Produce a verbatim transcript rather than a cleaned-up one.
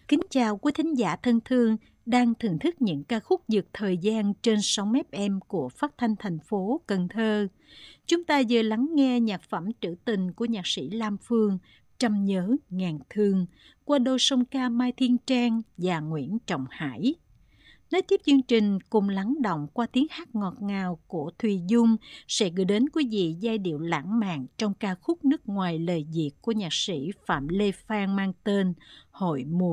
Kính chào quý thính giả thân thương đang thưởng thức những ca khúc vượt thời gian trên sóng ép em của Phát thanh thành phố Cần Thơ. Chúng ta vừa lắng nghe nhạc phẩm trữ tình của nhạc sĩ Lam Phương, Trăm nhớ ngàn thương, qua đôi song ca Mai Thiên Trang và Nguyễn Trọng Hải. Nối tiếp chương trình cùng lắng động qua tiếng hát ngọt ngào của Thùy Dung sẽ gửi đến quý vị giai điệu lãng mạn trong ca khúc nước ngoài lời Việt của nhạc sĩ Phạm Lê Phan mang tên Hội mùa